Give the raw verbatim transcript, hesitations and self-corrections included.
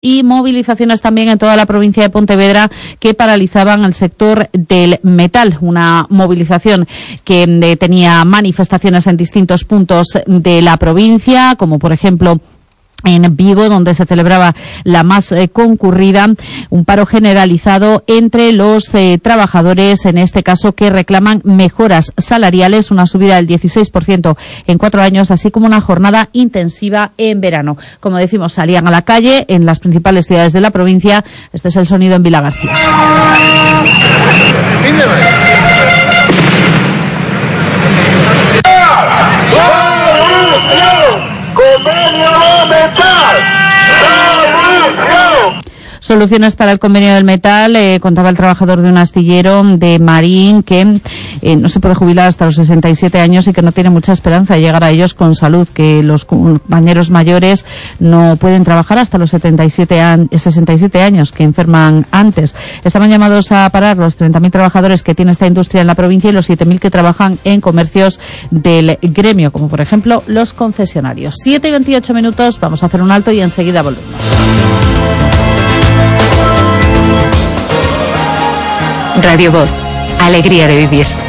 y movilizaciones también en toda la provincia de Pontevedra que paralizaban el sector del metal. Una movilización que eh, tenía manifestaciones en distintos puntos de la provincia, como por ejemplo en Vigo, donde se celebraba la más eh, concurrida, un paro generalizado entre los eh, trabajadores, en este caso, que reclaman mejoras salariales, una subida del dieciséis por ciento en cuatro años, así como una jornada intensiva en verano. Como decimos, salían a la calle en las principales ciudades de la provincia. Este es el sonido en Vilagarcía. Soluciones para el convenio del metal. Eh, contaba el trabajador de un astillero de Marín que eh, no se puede jubilar hasta los sesenta y siete años y que no tiene mucha esperanza de llegar a ellos con salud, que los compañeros mayores no pueden trabajar hasta los setenta y siete an- sesenta y siete años, que enferman antes. Estaban llamados a parar los treinta mil trabajadores que tiene esta industria en la provincia y los siete mil que trabajan en comercios del gremio, como por ejemplo los concesionarios. siete y veintiocho minutos, vamos a hacer un alto y enseguida volvemos. Radio Voz, alegría de vivir.